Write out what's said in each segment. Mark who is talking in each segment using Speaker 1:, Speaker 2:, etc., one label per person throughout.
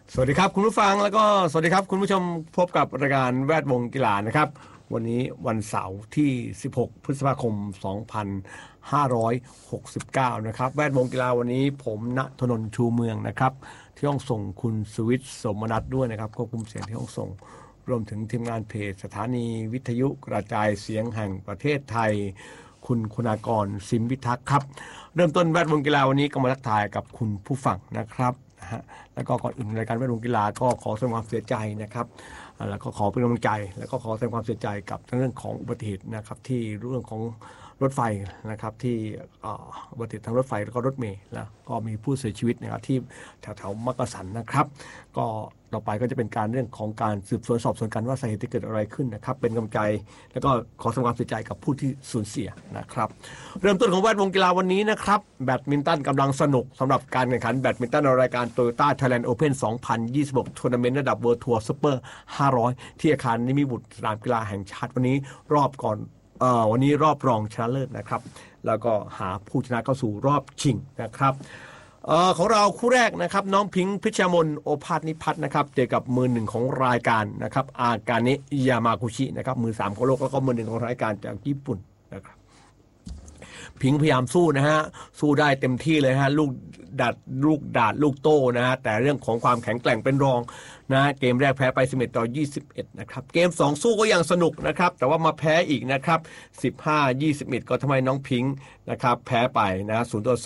Speaker 1: สวัสดีครับคุณผู้ฟังแล้วก็สวัสดีครับคุณผู้ชมพบกับรายการแวดวงกีฬานะครับวันนี้วันเสาร์ที่16พฤษภาคม2569นะครับแวดวงกีฬาวันนี้ผมณธนนท์ชูเมืองนะครับที่ห้องส่งคุณสุวิทย์สมนัสด้วยนะครับควบคุมเสียงที่ห้องส่งรวมถึงทีมงานเพจสถานีวิทยุกระจายเสียงแห่งประเทศไทยคุณคุณากรสิมพิทักษ์ครับเริ่มต้นแวดวงกีฬาวันนี้ก็มาทักทายกับคุณผู้ฟังนะครับแล้วก็ก่อนอื่นรายการแวดวงกีฬาก็ขอแสดงความเสียใจนะครับแล้วก็ขอเป็นกำลังใจแล้วก็ขอแสดงความเสียใจกับเรื่องของอุบัติเหตุนะครับที่เรื่องของรถไฟนะครับที่อุบัติเหตุทางรถไฟแล้วก็รถเมล์แล้วก็มีผู้เสียชีวิตนะครับที่แถวมักกะสันนะครับก็ต่อไปก็จะเป็นการเรื่องของการสืบสวนสอบสวนกันว่าสาเหตุที่เกิดอะไรขึ้นนะครับเป็นกำลังใจแล้วก็ขอแสดงความเสียใจกับผู้ที่สูญเสียนะครับเริ่มต้นของแวดวงกีฬาวันนี้นะครับแบดมินตันกำลังสนุกสำหรับการแข่งขันแบดมินตันในรายการ Toyota Thailand Open 2026 ทัวร์นาเมนต์ระดับ World Tour Super 500ที่อาคารนิมิบุตรสนามกีฬาแห่งชาติวันนี้วันนี้รอบรองชนะเลิศนะครับแล้วก็หาผู้ชนะเข้าสู่รอบชิงนะครับของเราคู่แรกนะครับน้องพิงค์พิชมนโอภาสนิพัฒน์นะครับเจอกับมือหนึ่งของรายการนะครับอากาเนะยามากุชินะครับมือ3ของโลกแล้วก็มือหนึ่งของรายการจากญี่ปุ่นนะครับพิงค์พยายามสู้นะฮะสู้ได้เต็มที่เลยฮะลูกดาดลูกโต้นะฮะแต่เรื่องของความแข็งแกร่งเป็นรองนะเกมแรกแพ้ไป11-21นะครับเกม2สู้ก็ยังสนุกนะครับแต่ว่ามาแพ้อีกนะครับ15-21ก็ทำให้น้องพิงค์นะครับแพ้ไปนะ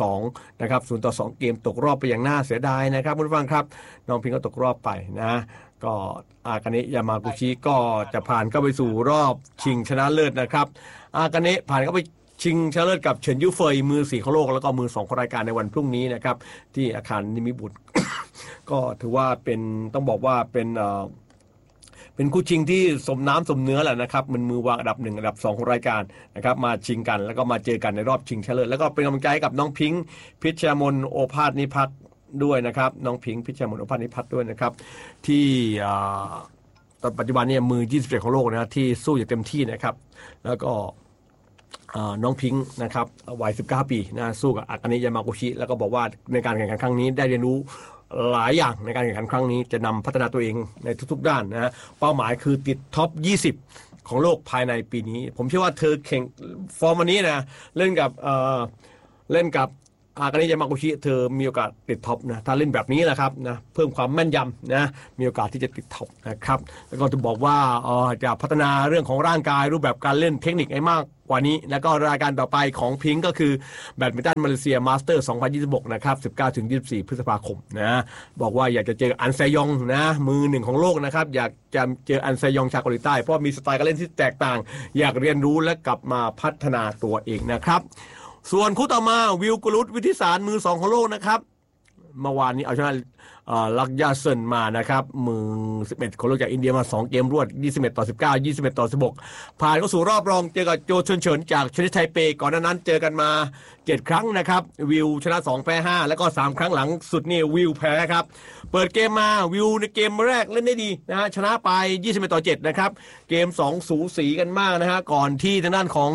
Speaker 1: 0-2นะครับ0-2เกมตกรอบไปอย่างน่าเสียดายนะครับคุณผู้ฟังครับน้องพิงค์ก็ตกรอบไปนะก็อากาเนะยามากุชิก็จะผ่านเข้าไปสู่รอบชิงชนะเลิศนะครับอากาเนะผ่านเข้าไปชิงชนะเลิศกับเฉินยูเฟยมือ4ของโลกแล้วก็มือ2ของรายการในวันพรุ่งนี้นะครับที่อาคารนิมิบุตร ก็ถือว่าเป็นต้องบอกว่าเป็นคู่ชิงที่สมน้ำสมเนื้อแหละนะครับมันมือวางอันดับ1อันดับ2ของรายการนะครับมาชิงกันแล้วก็มาเจอกันในรอบชิงชนะเลิศแล้วก็เป็นกำลังใจกับน้องพิงค์พิชมนโอภาสนิพัฒน์ด้วยนะครับน้องพิงค์พิชมนโอภาสนิพัฒน์ด้วยนะครับที่ตอนปัจจุบันนี้มือ27ของโลกนะที่สู้อย่างเต็มที่นะครับแล้วก็น้องพิงค์นะครับวัย19 ปีนะสู้กับอากาเนะยามากุชิแล้วก็บอกว่าในการแข่งขันครั้งนี้ได้เรียนรู้หลายอย่างในการแข่งขันครั้งนี้จะนำพัฒนาตัวเองในทุกๆด้านนะเป้าหมายคือติดท็อป20ของโลกภายในปีนี้ผมเชื่อว่าเธอแข่งฟอร์มวันนี้นะเล่นกับอากาเนะยามากุชิเธอมีโอกาสติดท็อปนะถ้าเล่นแบบนี้แหละครับนะเพิ่มความแม่นยำนะมีโอกาสที่จะติดท็อปนะครับแล้วก็จะบอกว่าจะพัฒนาเรื่องของร่างกายรูปแบบการเล่นเทคนิคให้มากกว่านี้แล้วก็รายการต่อไปของพิงค์ก็คือแบดมินตันมาเลเซียมาสเตอร์2026นะครับ19-24พฤษภาคมนะบอกว่าอยากจะเจออันแซยองนะมือ1ของโลกนะครับอยากจะเจออันแซยองชาวเกาหลีใต้เพราะมีสไตล์การเล่นที่แตกต่างอยากเรียนรู้และกลับมาพัฒนาตัวเองนะครับส่วนคู่ต่อมาวิลกุลุตวิทิสารมือ2ของโลกนะครับเมื่อวานนี้เอาชนะลักยาเซินมานะครับมือ11ของโลกจากอินเดียมา2เกมรวด21-19 21-16ผ่านเข้าสู่รอบรองเจอกับโจเฉินจากชนิดไทเปก่อนหน้านั้นเจอกันมา7ครั้งนะครับวิลชนะ2แพ้5แล้วก็3ครั้งหลังสุดนี่วิลแพ้ครับเปิดเกมมาวิลในเกมแรกเล่นได้ดีนะฮะชนะไป21-7นะครับเกม2สูสีกันมากนะฮะก่อนที่ทางด้านของ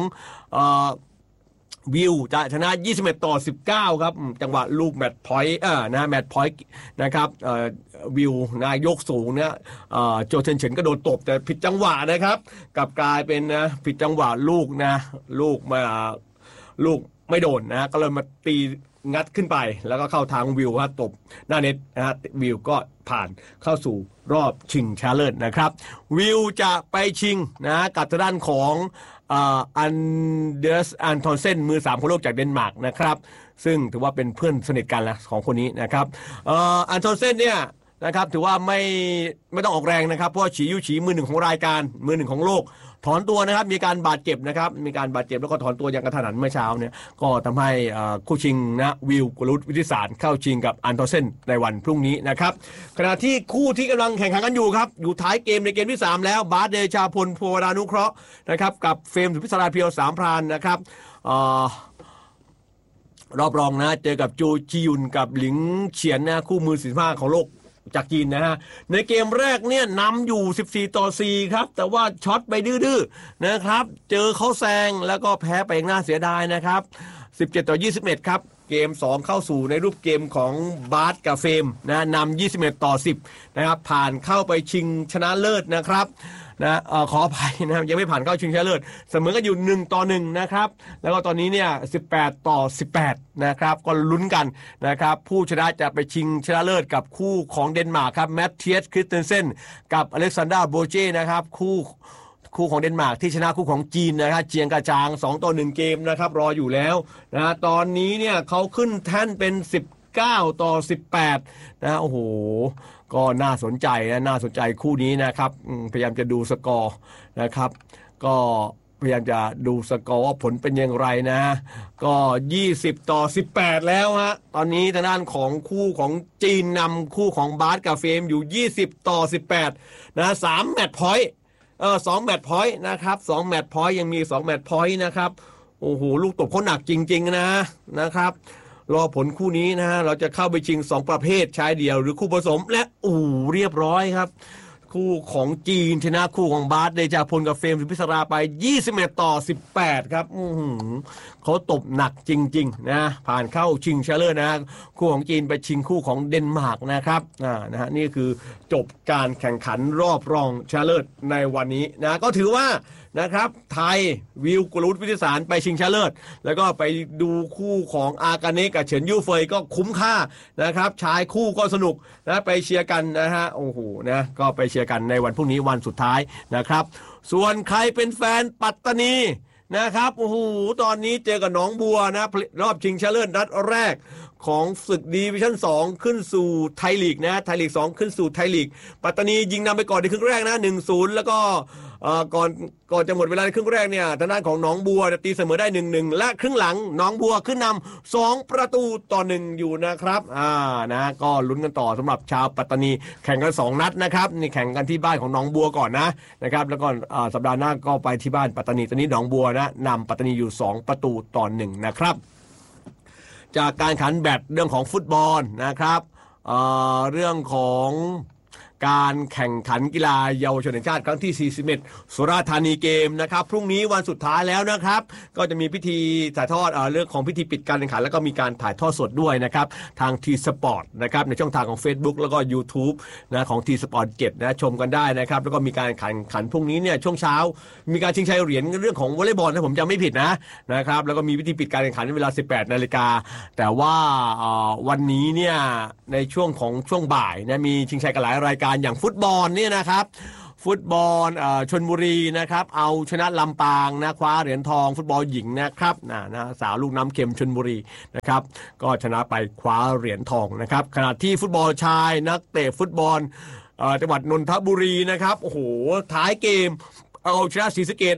Speaker 1: วิวจะชนะ21-19ครับจังหวะลูกแมตช์พอยต์แมตช์พอยต์นะครับวิวนายกสูงเนี่ยโจเฉินก็โดนตบแต่ผิดจังหวะนะครับกลับกลายเป็นนะผิดจังหวะลูกไม่โดนนะก็เลยมาตีงัดขึ้นไปแล้วก็เข้าทางวิวตบหน้าเน็ตนะฮะวิวก็ผ่านเข้าสู่รอบชิงชนะเลิศนะครับวิวจะไปชิงนะกับทางด้านของอันเดอร์สอันทอนเซนมือ3ของโลกจากเดนมาร์กนะครับซึ่งถือว่าเป็นเพื่อนสนิทกันนะของคนนี้นะครับอันทอนเซนเนี่ยนะครับถือว่าไม่ต้องออกแรงนะครับเพราะฉียูฉีมือ1ของรายการมือ1ของโลกถอนตัวนะครับมีการบาดเจ็บนะครับมีการบาดเจ็บแล้วก็ถอนตัวอย่างกระทันหันเมื่อเช้าเนี่ยก็ทำให้คู่ชิงนะวิลกุลุตวิทิสารเข้าชิงกับอันทอนเซนในวันพรุ่งนี้นะครับขณะที่คู่ที่กำลังแข่งขันกันอยู่ครับอยู่ท้ายเกมในเกมที่3แล้วบาสเดชาพลโพวรานุเคราะห์นะครับกับเฟรมสุพิศราเพียว3พรานนะครับรอบรองนะเจอกับจูจียุนกับหลิงเฉียนนะคู่มือ45ของโลกจากจีนนะฮะในเกมแรกเนี่ยนำอยู่14-4ครับแต่ว่าช็อตไปดื้อๆนะครับเจอเขาแซงแล้วก็แพ้ไปอย่างน่าเสียดายนะครับ17-21ครับเกม2เข้าสู่ในรูปเกมของบาสกับเฟมนะนำ21-10นะครับผ่านเข้าไปชิงชนะเลิศนะครับนะขออภัยนะครับยังไม่ผ่านเข้าชิงชนะเลิศเสมอกันอยู่1-1นะครับแล้วก็ตอนนี้เนี่ย18-18นะครับก็ลุ้นกันนะครับผู้ชนะจะไปชิงชนะเลิศกับคู่ของเดนมาร์กครับแมตเทียสคริสเตนเซนกับอเล็กซานดราโบเจนะครับคู่ของเดนมาร์กที่ชนะคู่ของจีนนะครับเจียงกระจาง2-1เกมนะครับรออยู่แล้วนะตอนนี้เนี่ยเขาขึ้นแท่นเป็น19-18นะโอ้โหก็น่าสนใจคู่นี้นะครับพยายามจะดูสกอร์นะครับก็พยายามจะดูสกอร์ว่าผลเป็นอย่างไรนะก็20-18แล้วฮะตอนนี้ทางด้านของคู่ของจีนนำคู่ของบาสกับเฟมอยู่20-18นะ3แมตช์พอยต์2แมตช์พอยต์นะครับ2แมตช์พอยต์ยังมี2แมตช์พอยต์นะครับโอ้โหลูกตบเขาหนักจริงๆนะครับรอผลคู่นี้นะฮะเราจะเข้าไปชิง2ประเภทชายเดี่ยวหรือคู่ผสมและเรียบร้อยครับคู่ของจีนชนะคู่ของบาสเดชาพลกับเฟรมสุพิศราไป21-18ครับเขาตบหนักจริงๆนะผ่านเข้าชิงชนะเลิศนะคู่ของจีนไปชิงคู่ของเดนมาร์กนะครับนะฮะนี่คือจบการแข่งขันรอบรองชนะเลิศในวันนี้นะก็ถือว่านะครับไทยวิวกุลวุฒิวิทยสารไปชิงชนะเลิศแล้วก็ไปดูคู่ของอากาเนะกับเฉินยู่เฟยก็คุ้มค่านะครับชายคู่ก็สนุกนะไปเชียร์กันนะฮะโอ้โหนะก็ไปเชียร์กันในวันพรุ่งนี้วันสุดท้ายนะครับส่วนใครเป็นแฟนปัตตานีนะครับโอ้โหตอนนี้เจอกับหนองบัวนะรอบชิงชนะเลิศนัดแรกของศึกดิวิชั่น2ขึ้นสู่ไทยลีกนะไทยลีก2ขึ้นสู่ไทยลีกปัตตานียิงนำไปก่อนในครึ่งแรกนะ 1-0 แล้วก็ก่อนจะหมดเวลาในครึ่งแรกเนี่ยทางด้านของหนองบัวตีเสมอได้ 1-1 และครึ่งหลังหนองบัวขึ้นนำ2-1อยู่นะครับนะก็ลุ้นกันต่อสำหรับชาวปัตตานีแข่งกัน2นัดนะครับนี่แข่งกันที่บ้านของหนองบัวก่อนนะครับแล้วก็สัปดาห์หน้าก็ไปที่บ้านปัตตานีตอนนี้หนองบัวนะนำปัตตานีอยู่2-1นะครับจากการขันแบดเรื่องของฟุตบอลนะครับเรื่องของการแข่งขันกีฬาเยาวชนแห่งชาติครั้งที่41สุราษฎร์ธานีเกมนะครับพรุ่งนี้วันสุดท้ายแล้วนะครับก็จะมีพิธีถ่ายทอดเรื่องของพิธีปิดการแข่งขันแล้วก็มีการถ่ายทอดสดด้วยนะครับทาง T-Sport นะครับในช่องทางของ Facebook แล้วก็ YouTube นะของ T-Sport 7นะชมกันได้นะครับแล้วก็มีการแข่งขันพรุ่งนี้เนี่ยช่วงเช้ามีการชิงชัยเหรียญเรื่องของวอลเลย์บอลถ้าผมจำไม่ผิดนะครับแล้วก็มีพิธีปิดการแข่งขันในเวลา 18 นาฬิกาแต่ว่าวันนี้เนี่ยในช่วงบ่ายนะมีชิงชัยกันหลายรายการอย่างฟุตบอลเนี่ยนะครับฟุตบอลชลบุรีนะครับเอาชนะลำปางนะคว้าเหรียญทองฟุตบอลหญิงนะครับนะสาวลูกน้ำเค็มชลบุรีนะครับก็ชนะไปคว้าเหรียญทองนะครับขณะที่ฟุตบอลชายนักเตะฟุตบอลจังหวัดนนทบุรีนะครับโอ้โหท้ายเกมเอาชนะศรีสะเกษ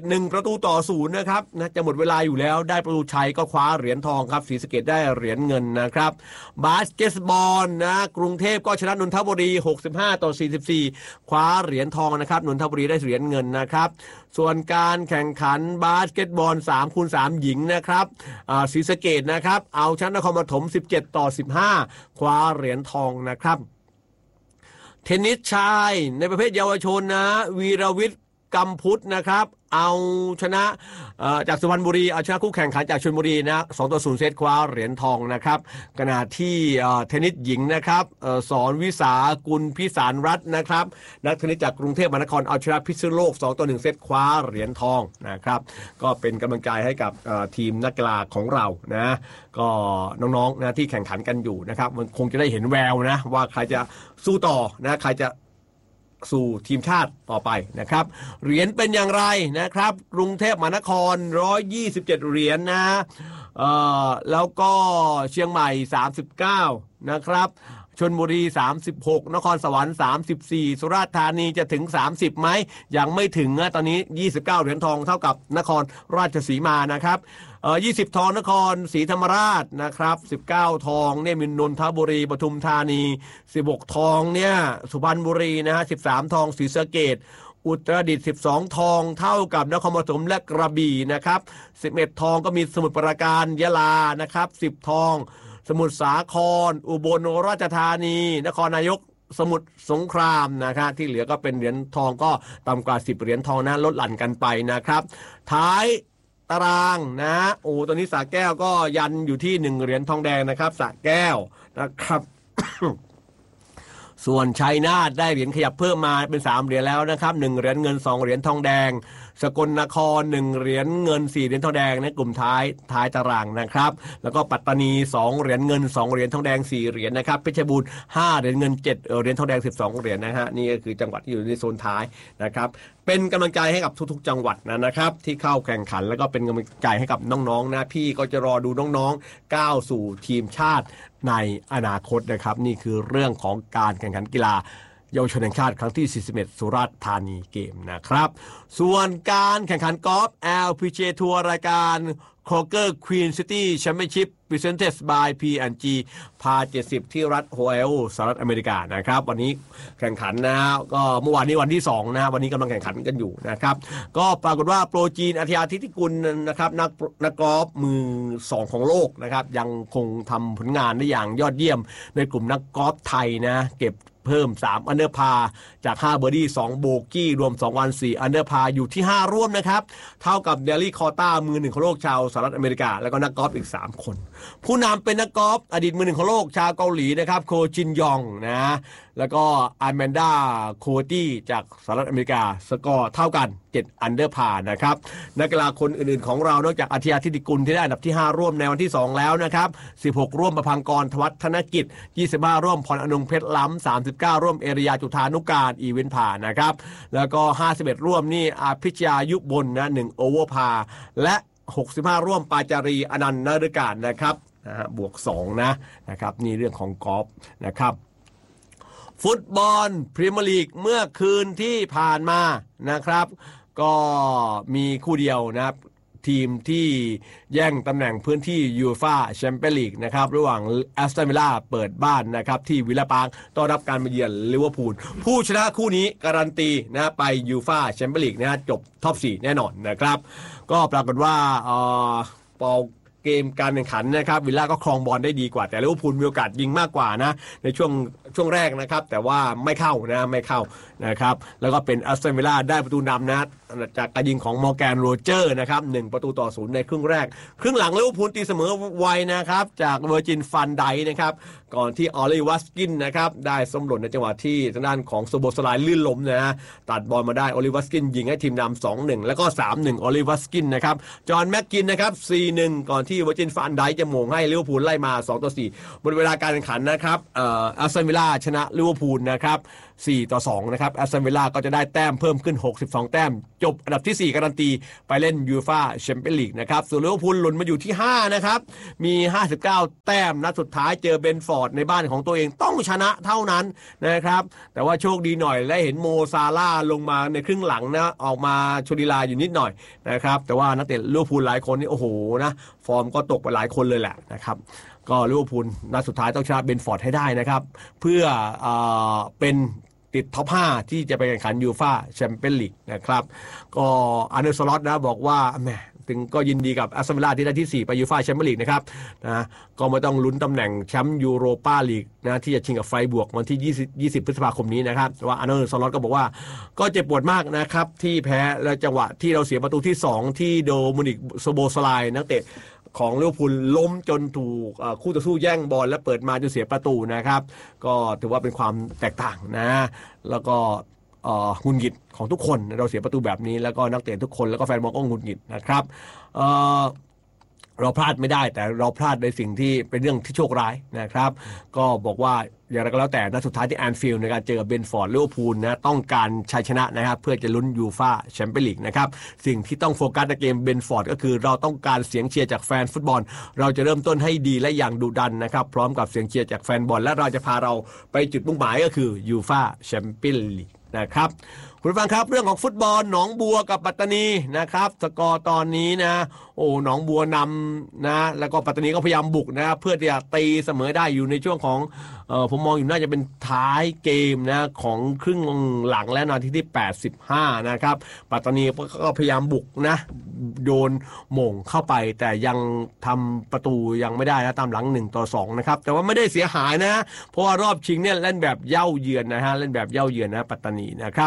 Speaker 1: 1-0นะครับนะจะหมดเวลาอยู่แล้วได้ประตูชัยก็คว้าเหรียญทองครับศรีสะเกษได้เหรียญเงินนะครับบาสเกตบอลนะกรุงเทพก็ชนะนนทบุรี65-44คว้าเหรียญทองนะครับนนทบุรีได้เหรียญเงินนะครับส่วนการแข่งขันบาสเกตบอล 3x3 หญิงนะครับศรีสะเกษนะครับเอาชนะนครปฐม17-15คว้าเหรียญทองนะครับเทนนิสชายในประเภทเยาวชนนะวีรวิทย์กำพุทธนะครับเอาชนะจากสุพรรณบุรีเอาชนะคู่แข่งขันจากชลบุรีนะ2-0เซตคว้าเหรียญทองนะครับขณะที่เทนนิสหญิงนะครับสอนวิสากุลพิสารรัตน์นะครับนักเทนนิสจากกรุงเทพมหานครเอาชนะพิษณุโลก2-1เซตคว้าเหรียญทองนะครับก็เป็นกำลังใจให้กับทีมนักกีฬาของเรานะก็น้องๆนะที่แข่งขันกันอยู่นะครับมันคงจะได้เห็นแววนะว่าใครจะสู้ต่อนะใครจะสู่ทีมชาติต่อไปนะครับเหรียญเป็นอย่างไรนะครับกรุงเทพมหานคร127เหรียญนะแล้วก็เชียงใหม่39นะครับชลบุรี36นครสวรรค์34สุราษฎร์ธานีจะถึง30ไหมยังไม่ถึงนะตอนนี้29เหรียญทองเท่ากับนครราชสีมานะครับ20ทองนครศรีธรรมราชนะครับ19ทองเนี่ยมีนนทบุรีปทุมธานี16ทองเนี่ยสุพรรณบุรีนะฮะ13ทองศรีสะเกษอุตรดิตถ์12ทองเท่ากับนครปฐมและกระบี่นะครับ11ทองก็มีสมุทรปราการยะลานะครับ10ทองสมุทรสาครอุบลราชธานีนครนายกสมุทรสงครามนะครับที่เหลือก็เป็นเหรียญทองก็ต่ำกว่า10เหรียญทองนะลดหลั่นกันไปนะครับท้ายตารางนะโอ้ตอนนี้สระแก้วก็ยันอยู่ที่1เหรียญทองแดงนะครับสระแก้วนะครับ ส่วนชัยนาทได้เหรียญขยับเพิ่มมาเป็น3เหรียญแล้วนะครับ1เหรียญเงิน2เหรียญทองแดงสกลนคร1เหรียญเงิน4เหรียญทองแดงในกลุ่มท้ายตารางนะครับแล้วก็ปัตตานี2เหรียญเงิน2เหรียญทองแดง4เหรียญนะครับเพชรบูรณ์5เหรียญเงิน7เหรียญทองแดง12เหรียญนะฮะนี่ก็คือจังหวัดที่อยู่ในโซนท้ายนะครับเป็นกำลังใจให้กับทุกๆจังหวัดนะครับที่เข้าแข่งขันแล้วก็เป็นกำลังใจให้กับน้องๆนะพี่ก็จะรอดูน้องๆก้าวสู่ทีมชาติในอนาคตนะครับนี่คือเรื่องของการแข่งขันกีฬาเยาวชนแห่งชาติครั้งที่41สุราษฎร์ธานีเกมนะครับส่วนการแข่งขันกอล์ฟ LPGA ทัวร์รายการ Kroger Queen City Championship Presented by P&G พา70ที่รัฐโฮไอโอสหรัฐอเมริกานะครับวันนี้แข่งขันนะก็เมื่อวานนี้วันที่2นะวันนี้กำลังแข่งขันกันอยู่นะครับก็ปรากฏว่าโปรจีนอาทิตย์ทิติกุลนะครับนักกอล์ฟมือ2ของโลกนะครับยังคงทำผลงานได้อย่างยอดเยี่ยมในกลุ่มนักกอล์ฟไทยนะเก็บเพิ่ม3อันเดอร์พาจาก5เบอร์ดี้2โบกี้รวม2วัน4อันเดอร์พาอยู่ที่5ร่วมนะครับเท่ากับเดลี่คอต้ามือ1ของโลกชาวสหรัฐอเมริกาแล้วก็นักกอล์ฟอีก3คนผู้นำเป็นนักกอล์ฟอดีตมือ1ของโลกชาวเกาหลีนะครับโคจินยองนะแล้วก็อาแมนดาโคตี้จากสหรัฐอเมริกาสกอร์เท่ากัน7อันเดอร์พานะครับนักกีฬาคนอื่นๆของเรานอกจากอาทิตย์ทิติกุลที่ได้อันดับที่5ร่วมในวันที่2แล้วนะครับ16ร่วมประพังกรทวัฒนกิจ25ร่วมพรอนงเพชรล้ำ39ร่วมเอริยาจุธานุการอีเวนต์ผ่านนะครับแล้วก็51ร่วมนี่อาพิชยายุบลนะ1โอเวอร์พาและ65ร่วมปาจารีอนันต์นฤการนะครับบวก2นะครับนี่เรื่องของกอล์ฟนะครับฟุตบอลพรีเมียร์ลีกเมื่อคืนที่ผ่านมานะครับก็มีคู่เดียวนะครับทีมที่แย่งตำแหน่งพื้นที่ยูฟ่าแชมเปี้ยนลีกนะครับระหว่างแอสตันวิลล่าเปิดบ้านนะครับที่วิลล่าปาร์คต้อนรับการมาเยือนลิเวอร์พูลผู้ชนะคู่นี้การันตีนะไปยูฟ่าแชมเปี้ยนลีกนะจบท็อป4แน่นอนนะครับก็ปรากฏว่าปอเกมการแข่งขันนะครับวิลล่าก็ครองบอลได้ดีกว่าแต่ลิเวอร์พูลมีโอกาสยิงมากกว่านะในช่วงแรกนะครับแต่ว่าไม่เข้านะครับแล้วก็เป็นแอสตันวิลล่าได้ประตูนำนะจากการยิงของมอร์แกนโรเจอร์นะครับ1-0ในครึ่งแรกครึ่งหลังลิเวอร์พูลตีเสมอไวนะครับจากเวอร์จินฟันไดนะครับก่อนที่ออลิวัสกินนะครับได้ส้มหล่นในจังหวะที่ทางด้านของโซโบสไลลื่นล้มนะตัดบอลมาได้ออลิวัสกินยิงให้ทีมนำ 2-1 แล้วก็ 3-1 ออลิวัสกินนะครับจอห์นแม็กกินนะครับ 4-1 ก่อนที่เวอร์จินฟันไดจะโมงให้ลิเวอร์พูลไล่มา 2-4 หมดเวลาการแข่งขันนะครับแอสตันวิลล่าชนะลิเวอร์พูลนะครับ4-2 นะครับแอสตันวิลล่าก็จะได้แต้มเพิ่มขึ้น62แต้มจบอันดับที่4การันตีไปเล่นยูฟ่าแชมเปี้ยนลีกนะครับส่วนลิเวอร์พูลหล่นมาอยู่ที่5นะครับมี59แต้มนัดสุดท้ายเจอเบนฟอร์ดในบ้านของตัวเองต้องชนะเท่านั้นนะครับแต่ว่าโชคดีหน่อยและเห็นโมซาร่าลงมาในครึ่งหลังนะออกมาชลีลาอยู่นิดหน่อยนะครับแต่ว่านักเตะลิเวอร์พูลหลายคนนี่โอ้โหนะฟอร์มก็ตกไปหลายคนเลยแหละนะครับก็ลิเวอร์พูลนัดสุดท้ายต้องชนะเบนฟอร์ดให้ได้นะครับเพื่อเป็นติดท็อป5ที่จะไปแข่งขันยูฟ่าแชมเปี้ยนลีกนะครับก็อาร์เนสล็อตนะบอกว่าแหมถึงก็ยินดีกับแอสตันวิลล่าที่ได้ที่4ไปยูฟ่าแชมเปี้ยนลีกนะครับนะก็ไม่ต้องลุ้นตำแหน่งแชมป์ยูโรปาลีกนะที่จะชิงกับไฟบวกวันที่20พฤษภาคมนี้นะครับแต่ว่าอาร์เนสล็อตก็บอกว่าก็เจ็บปวดมากนะครับที่แพ้และจังหวะที่เราเสียประตูที่2ที่โดมินิกโซโบสไลนักเตะของลิเวอร์พูลล้มจนถูกคู่ต่อสู้แย่งบอลและเปิดมาจนเสียประตูนะครับก็ถือว่าเป็นความแตกต่างนะแล้วก็หงุดหงิดของทุกคนเราเสียประตูแบบนี้แล้วก็นักเตะทุกคนแล้วก็แฟนบอลก็หงุดหงิดนะครับเราพลาดไม่ได้แต่เราพลาดในสิ่งที่เป็นเรื่องที่โชคร้ายนะครับก็บอกว่าอย่างไรก็แล้วแต่นัดสุดท้ายที่แอนฟิลด์ในการเจอเบนฟอร์ดลิเวอร์พูลนะต้องการชัยชนะนะครับเพื่อจะลุ้นยูฟ่าแชมเปี้ยนลีกนะครับสิ่งที่ต้องโฟกัสในเกมเบนฟอร์ดก็คือเราต้องการเสียงเชียร์จากแฟนฟุตบอลเราจะเริ่มต้นให้ดีและอย่างดุดันนะครับพร้อมกับเสียงเชียร์จากแฟนบอลและเราจะพาเราไปจุดมุ่งหมายก็คือยูฟ่าแชมเปี้ยนลีกนะครับคุณผู้ฟังครับเรื่องของฟุตบอลหนองบัวกับปัตตานีนะครับสกอร์ตอนนี้นะโอ้หนองบัวนำนะแล้วก็ปัตตานีก็พยายามบุกนะเพื่อที่จะตีเสมอได้อยู่ในช่วงของผมมองอยู่น่าจะเป็นท้ายเกมนะของครึ่งหลังและนาทีที่85นะครับปัตตานีก็พยายามบุกนะโดนหม่งเข้าไปแต่ยังทำประตูยังไม่ได้นะตามหลัง1-2นะครับแต่ว่าไม่ได้เสียหายนะเพราะว่ารอบชิงเนี่ยเล่นแบบเย่าเยือนนะฮะเล่นแบบเย่าเยือนนะปัตตานีนะครับ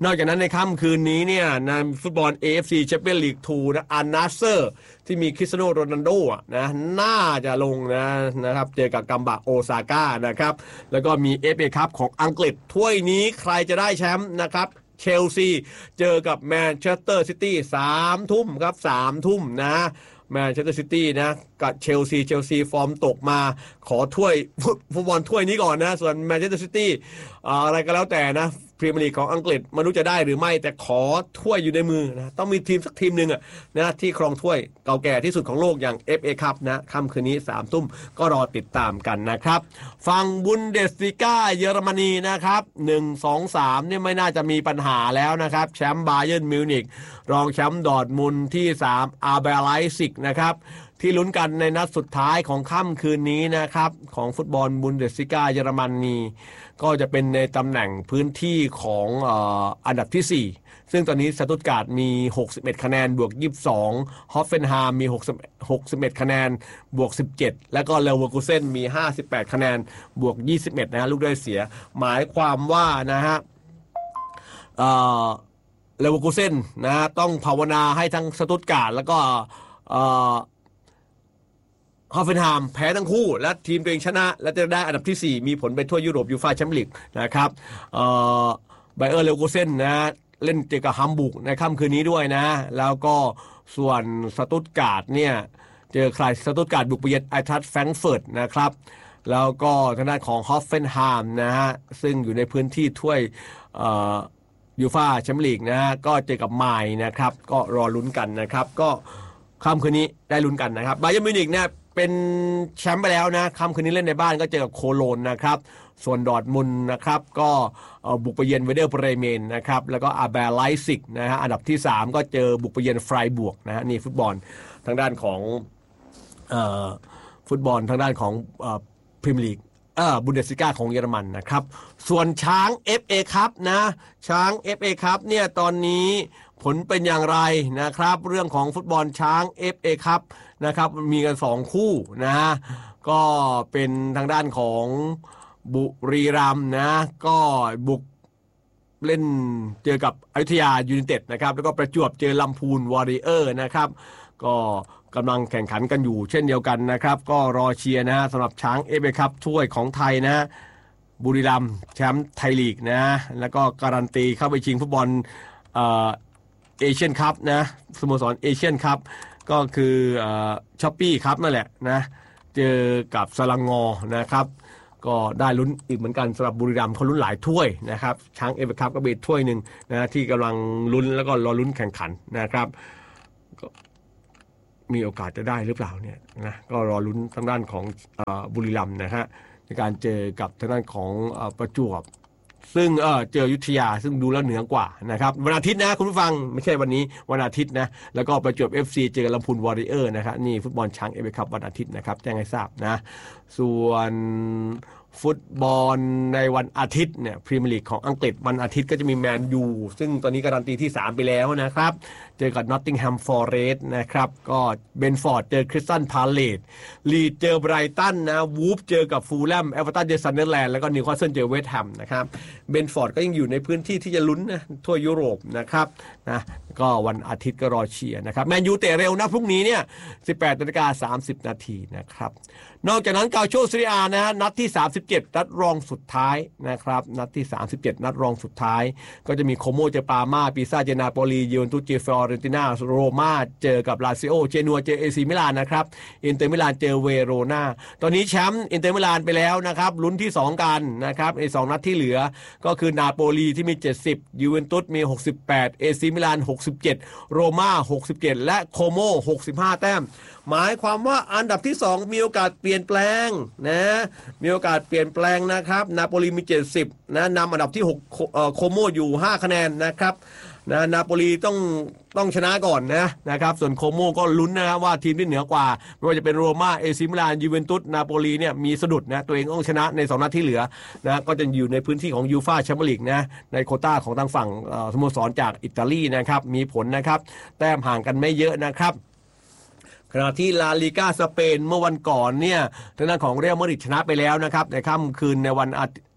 Speaker 1: นอกจากนั้นในค่ำคืนนี้เนี่ยในฟุตบอล AFC Champions League 2นะอัลนาสเซอร์ที่มีคริสเตียโนโรนัลโดนะน่าจะลงนะครับเจอกับกัมบะโอซาก้านะครับแล้วก็มี FA คัพของอังกฤษถ้วยนี้ใครจะได้แชมป์นะครับเชลซีเจอกับแมนเชสเตอร์ซิตี้3 ทุ่มครับ3 ทุ่มนะแมนเชสเตอร์ซิตี้นะกับเชลซีฟอร์มตกมาขอถ้วยฟุตบอลถ้วยนี้ก่อนนะส่วนแมนเชสเตอร์ซิตี้อะไรก็แล้วแต่นะพรีเมียร์ลีกของอังกฤษไม่รู้จะได้หรือไม่แต่ขอถ้วยอยู่ในมือนะต้องมีทีมสักทีมหนึ่งนะที่ครองถ้วยเก่าแก่ที่สุดของโลกอย่าง FA คัพนะค่ำคืนนี้3 ทุ่มก็รอติดตามกันนะครับฝั่งบุนเดสลิก้าเยอรมนีนะครับ1 2 3เนี่ยไม่น่าจะมีปัญหาแล้วนะครับแชมป์บาเยิร์นมิวนิกรองแชมป์ดอร์ทมุนด์ที่3อาร์เบไลซิกนะครับที่ลุ้นกันในนัดสุดท้ายของค่ำคืนนี้นะครับของฟุตบอลบุนเดสลิก้าเยอรมนีก็จะเป็นในตำแหน่งพื้นที่ของอันดับที่4ซึ่งตอนนี้สตุตการ์ดมี61คะแนนบวก22ฮอฟเฟนไฮม์มี61คะแนนบวก17แล้วก็เลเวอร์คูเซ่นมี58คะแนนบวก21นะลูกได้เสียหมายความว่านะฮะเลเวอร์คูเซ่นนะต้องภาวนาให้ทั้งสตุตการ์ดแล้วก็ฮอฟเฟนไฮม์แพ้ทั้งคู่และทีมตัวเองชนะและจะได้อันดับที่4มีผลไปทั่วยุโรปยูฟ่าแชมเปี้ยนลีกนะครับไบเออร์เลเวอร์คูเซ่นนะเล่นเจอกับฮัมบูร์กในค่ำคืนนี้ด้วยนะแล้วก็ส่วนสตุตการ์ดเนี่ยเจอใครสตุตการ์ดบุกไปเยือนไอทรัคต์แฟรงก์เฟิร์ตนะครับแล้วก็ทางด้านของฮอฟเฟนไฮม์นะฮะซึ่งอยู่ในพื้นที่ถ้วยยูฟ่าแชมเปี้ยนลีกนะฮะก็เจอกับไมน์นะครับก็รอลุ้นกันนะครับก็ค่ำคืนนี้ได้ลุ้นกันนะครับบาเยิร์นมิวนิกเนี่ยเป็นแชมป์ไปแล้วนะค่ำคืนนี้เล่นในบ้านก็เจอกับโคโลนนะครับส่วนดอร์ทมุนด์นะครับก็บุกไปเยือนเวเดอร์เบรเมนนะครับแล้วก็อาร์เบไลซิกนะฮะอันดับที่3ก็เจอบุกไปเยือนไฟร์บวกนะฮะนี่ฟุตบอลทางด้านของฟุตบอลทางด้านของพรีเมียร์ลีกบุนเดสลิก้าของเยอรมันนะครับส่วนช้าง FA คัพนะช้าง FA คัพเนี่ยตอนนี้ผลเป็นอย่างไรนะครับเรื่องของฟุตบอลช้าง FA คัพนะครับมีกัน2คู่นะฮะก็เป็นทางด้านของบุรีรัมย์นะก็บุกเล่นเจอกับอยุธยายูไนเต็ดนะครับแล้วก็ประจวบเจอลำพูนวอริเออร์นะครับก็กำลังแข่งขันกันอยู่เช่นเดียวกันนะครับก็รอเชียร์นะสำหรับช้างเอฟเอคัพถ้วยของไทยนะบุรีรัมย์แชมป์ไทยลีกนะแล้วก็การันตีเข้าไปชิงฟุตบอลเอเชียนคัพนะสโมสรเอเชียนคัพก็คือช้อปปี้คัพนั่นแหละนะเจอกับสลังงอนะครับก็ได้ลุ้นอีกเหมือนกันสำหรับบุรีรัมย์เขาลุ้นหลายถ้วยนะครับช้างเอฟเอคัพก็เป็นถ้วยหนึ่งนะที่กำลังลุ้นแล้วก็รอลุ้นแข่งขันนะครับมีโอกาสจะได้หรือเปล่าเนี่ยนะก็รอลุ้นทางด้านของบุรีรัมย์นะฮะในการเจอกับทางด้านของประจวบซึ่งเจออยุธยาซึ่งดูแล้วเหนือกว่านะครับวันอาทิตย์นะคุณผู้ฟังไม่ใช่วันนี้วันอาทิตย์นะแล้วก็ประจวบ FC เจอลำพูนวอริเออร์นะครับนี่ฟุตบอลช้างเอฟเอคัพวันอาทิตย์นะครับแจ้งให้ทราบนะส่วนฟุตบอลในวันอาทิตย์เนี่ยพรีเมียร์ลีกของอังกฤษวันอาทิตย์ก็จะมีแมนยูซึ่งตอนนี้การันตีที่3ไปแล้วนะครับเจอกับนอตติงแฮมฟอเรสต์นะครับก็เบนฟอร์ดเจอคริสตัลพาเลซลีดเจอไบรตันนะวูฟเจอกับฟูลแลมเอเวอร์ตันเจอซันเดอร์แลนด์แล้วก็นิวคาสเซิลเจอเวสต์แฮมนะครับเบนฟอร์ดก็ยังอยู่ในพื้นที่ที่จะลุ้นนะทั่วยุโรปนะครับนะก็วันอาทิตย์ก็รอเชียร์นะครับแมนยูเตะเร็วนะพรุ่งนี้เนี่ย 18:30 นาทีนะครับนอกจากนั้นกาโชซีเรียนะฮะนัดที่37นัดรองสุดท้ายนะครับนัดที่37นัดรองสุดท้ายก็จะมีโคโมเจอปามาปิซ่าเจอนาโปลียูเวนตุสเจอฟอเรนติน่าโรม่าเจอกับลาซิโอเจนัวเจอเอซีมิลานนะครับอินเตอร์มิลานเจอเวโรนาตอนนี้แชมป์อินเตอร์มิลานไปแล้วนะครับลุ้นที่2กันนะครับใน2นัดที่เหลือก็คือนาโปลีที่มี70ยูเวนตุสมี68เอซีมิลาน67โรม่า67และโคโม65แต้มหมายความว่าอันดับที่2มีโอกาสเปลี่ยนแปลงนะมีโอกาสเปลี่ยนแปลงนะครับนาโปลีมี70นะนำอันดับที่6โคโมอยู่5คะแนนนะครับนะนาโปลีต้องชนะก่อนนะครับส่วนโคโมก็ลุ้นนะครับว่าทีมที่เหนือกว่าไม่ว่าจะเป็นโรม่าเอซิมิลานยูเวนตุสนาโปลีเนี่ยมีสะดุดนะตัวเองต้องชนะใน2นัดที่เหลือนะก็จะอยู่ในพื้นที่ของยูฟ่าแชมเปี้ยนลีกนะในโควต้าของทางฝั่งสโมสรจากอิตาลีนะครับมีผลนะครับแต้มห่างกันไม่เยอะนะครับขณะที่ลาลีกาสเปนเมื่อวันก่อนเนี่ยทางด้านของเรอัลมาดริดชนะไปแล้วนะครับในค่ำคืนในวัน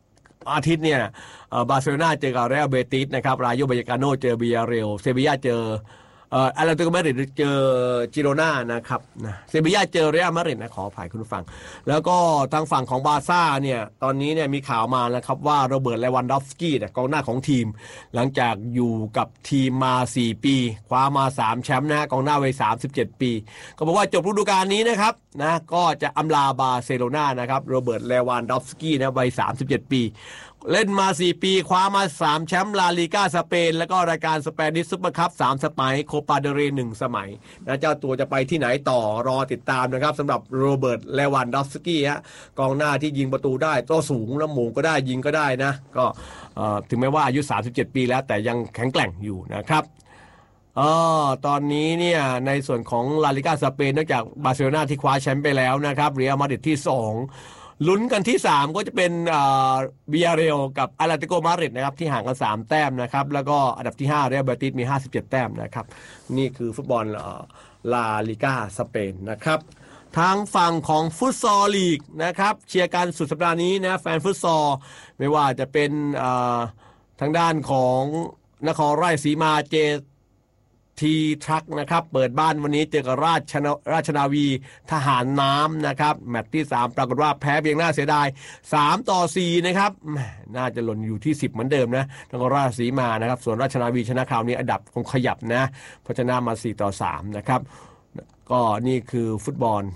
Speaker 1: อาทิตย์เนี่ยบาร์เซโลนาเจอกับเรอัลเบติสนะครับรายโยบายกาโนเจอบิยาเรลเซบีย่าเจออาร์เตโกมาดริดเจอจิโรนานะครับนะเซบีย่าเจอเรอัลมาดริดนะขออภัยคุณผู้ฟังแล้วก็ทางฝั่งของบาร์ซ่าเนี่ยตอนนี้เนี่ยมีข่าวมาแล้วครับว่าโรเบิร์ตเลวันดอฟสกี้กองหน้าของทีมหลังจากอยู่กับทีมมา4ปีคว้ามา3แชมป์นะกองหน้าวัย37ปีก็บอกว่าจบฤดูกาลนี้นะครับนะก็จะอำลาบาร์เซโลนานะครับโรเบิร์ตเลวันดอฟสกี้นะวัย37ปีเล่นมา4ปีคว้ามา3แชมป์ลาลีกาสเปนแล้วก็รายการสเปนิชซุปเปอร์คัพ3สมัยโคปาเดเร1สมัยนะเจ้าตัวจะไปที่ไหนต่อรอติดตามนะครับสำหรับโรเบิร์ตเลวันดอฟสกี้ฮะกองหน้าที่ยิงประตูได้ตัวสูงแล้วหม่งก็ได้ยิงก็ได้นะก็ถึงแม้ว่าอายุ37ปีแล้วแต่ยังแข็งแกร่งอยู่นะครับตอนนี้เนี่ยในส่วนของลาลิกาสเปนนอกจากบาร์เซโลนาที่คว้าแชมป์ไปแล้วนะครับเรอัลมาดริดที่2ลุ้นกันที่3ก็จะเป็นบิยาเรลกับอาร์เตโกมาดริดนะครับที่ห่างกัน3แต้มนะครับแล้วก็อันดับที่5เรอัลเบติสมี57แต้มนะครับนี่คือฟุตบอลลาลิกาสเปนนะครับทางฝั่งของฟุตซอลลีกนะครับเชียร์กันสุดสัปดาห์นี้นะแฟนฟุตซอลไม่ว่าจะเป็นทางด้านของนครราชสีมาเจทีทรัคนะครับเปิดบ้านวันนี้เจอกับราชนาวีทหารน้ำนะครับแมตช์ที่3ปรากฏว่าแพ้เพียงน่าเสียดาย3-4นะครับน่าจะหล่นอยู่ที่10เหมือนเดิมนะนครราชสีมานะครับส่วนราชนาวีชนะคราวนี้อันดับคงขยับนะเพราะชนะมา4-3นะครับก็นี่คือฟุตซอล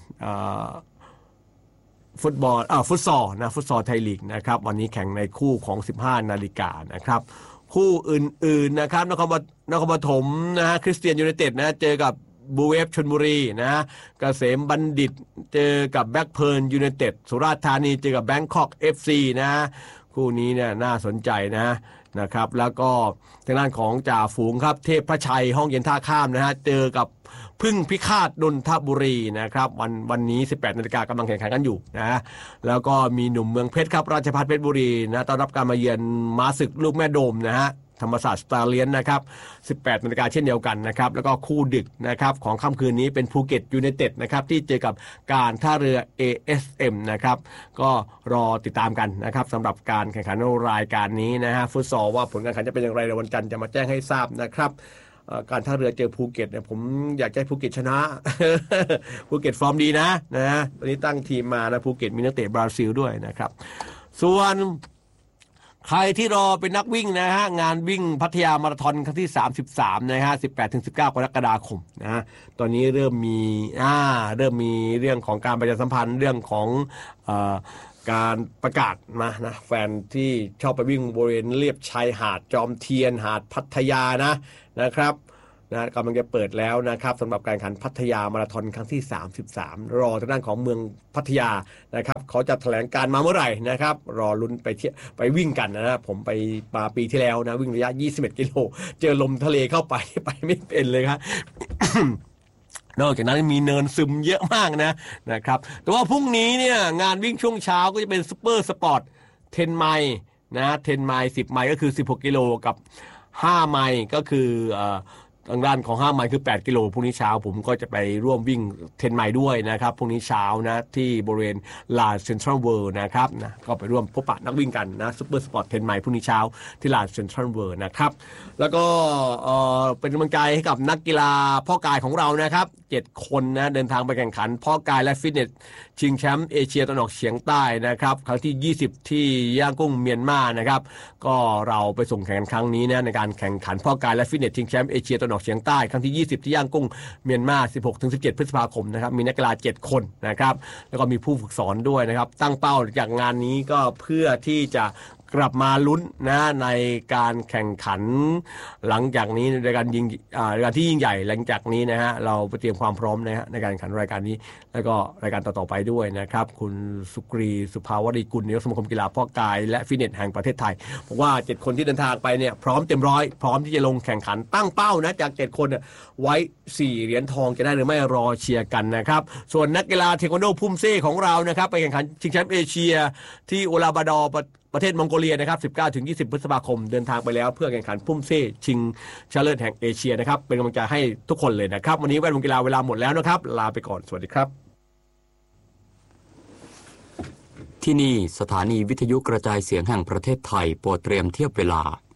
Speaker 1: ฟุตซอลไทยลีกนะครับวันนี้แข่งในคู่ของ 15 นาฬิกานะครับคู่อื่นๆนะครับนครปฐมนะฮะคริสเตียนยูไนเต็ดนะเจอกับบูเวฟชลบุรีนะเกษมบัณฑิตเจอกับแบล็กเพิร์ลยูไนเต็ดสุราษฎร์ธานีเจอกับแบงคอกFCนะคู่นี้เนี่ยน่าสนใจนะครับแล้วก็ทางด้านของจ่าฝูงครับเทพพระชัยห้องเย็นท่าข้ามนะฮะเจอกับพึ่งพิฆาตนนทบุรีนะครับวันนี้ 18 นาฬิกากำลังแข่งขันกันอยู่นะแล้วก็มีหนุ่มเมืองเพชรครับราชภัฏเพชรบุรีนะต้อนรับการมาเยือนม้าศึกลูกแม่โดมนะฮะธรรมศาสตร์สตาร์เลียนนะครับ 18 นาฬิกาเช่นเดียวกันนะครับแล้วก็คู่ดึกนะครับของค่ำคืนนี้เป็นภูเก็ตยูไนเต็ดนะครับที่เจอกับการท่าเรือ ASM นะครับก็รอติดตามกันนะครับสำหรับการแข่งขันรายการนี้นะฮะฟุตซอลว่าผลการแข่งขันจะเป็นอย่างไรในวันจันทร์จะมาแจ้งให้ทราบนะครับการท่าเรือเจอภูเก็ตเนี่ยผมอยากให้ภูเก็ตชนะ ภูเก็ตฟอร์มดีนะวันนี้ตั้งทีมมานะภูเก็ตมีนักเตะบราซิลด้วยนะครับส่วนใครที่รอเป็นนักวิ่งนะฮะงานวิ่งพัทยามาราธอนครั้งที่33นะฮะ 18-19 กรกฎาคมนะตอนนี้เริ่มมีเรื่องของการประชาสัมพันธ์เรื่องของการประกาศนะแฟนที่ชอบไปวิ่งบริเวณเลียบชายหาดจอมเทียนหาดพัทยานะครับกำลังจะเปิดแล้วนะครับสำหรับการแข่งขันพัทยามาราธอนครั้งที่33รอทางด้านของเมืองพัทยานะครับเขาจะแถลงการมาเมื่อไหร่นะครับรอลุ้นไปวิ่งกันนะผมไปปีที่แล้วนะวิ่งระยะ21 กิโลเจอลมทะเลเข้าไปไม่เป็นเลยครับ นอกจากนั้นมีเนินซึมเยอะมากนะครับแต่ว่าพรุ่งนี้เนี่ยงานวิ่งช่วงเช้าก็จะเป็นซุปเปอร์สปอร์ต10 ไมล์10 ไมล์10 ไมล์ก็คือ16 กิโลกับ5 ไมล์ก็คือทางด้านของ5 ไมล์คือ8 กิโลพรุ่งนี้เช้าผมก็จะไปร่วมวิ่ง10 ไมล์ด้วยนะครับพรุ่งนี้เช้านะที่บริเวณลานเซ็นทรัลเวิลด์นะครับก็ไปร่วมพบปะนักวิ่งกันนะซุปเปอร์สปอร์ต10 ไมล์พรุ่งนี้เช้าที่ลานเซ็นทรัลเวิลด์นะครับแล้วก็เป็นกำลังใจให้กับนักกีฬาพ่อกายของเรานะครับ7 คนเดินทางไปแข่งขันพ่อกายและฟิตเนสชิงแชมป์เอเชียตะวันออกเฉียงใต้นะครับครั้งที่20ที่ย่างกุ้งเมียนมานะครับก็เราไปส่งแข่งขันครั้งนี้ในการแข่งขันพ่อกายและฟิตเนสชิงแชมป์เอเชียตะวันออกเฉียงใต้ครั้งที่20ที่ย่างกุ้งเมียนมา 16-17 พฤษภาคมนะครับมีนักกีฬา7 คนนะครับแล้วก็มีผู้ฝึกสอนด้วยนะครับตั้งเป้าจากงานนี้ก็เพื่อที่จะกลับมาลุ้นในการแข่งขันหลังจากนี้ในการที่ยิ่งใหญ่หลังจากนี้นะฮะเราไปเตรียมความพร้อมในการแข่งขันรายการนี้แล้วก็รายการต่อๆไปด้วยนะครับคุณสุกรีสุภาวดีกุลนายกสมาคมกีฬาพ่อกายและฟิตเนสแห่งประเทศไทยบอกว่า7 คนที่เดินทางไปเนี่ยพร้อมเต็มร้อยพร้อมที่จะลงแข่งขันตั้งเป้าจาก7 คนไว้4 เหรียญทองจะได้หรือไม่รอเชียร์กันนะครับส่วนนักกีฬาเทควันโดพุ่มเซ่ของเรานะครับไปแข่งขันชิงแชมป์เอเชียที่อูลาบาดอร์ประเทศมองโกเลียนะครับ 19-20 พฤษภาคมเดินทางไปแล้วเพื่อแข่งขันพุ่มเซ่ชิงชนะเลิศแห่งเอเชียนะครับเป็นกำลังใจให้ทุกคนเลยนะครับวันนี้แวดวงกีฬาเวลาหมดแล้วนะครับลาไปก่อนสวัสดีครับ
Speaker 2: ที่นี่สถานีวิทยุกระจายเสียงแห่งประเทศไทยโปรดเตรียมเทียบเวลา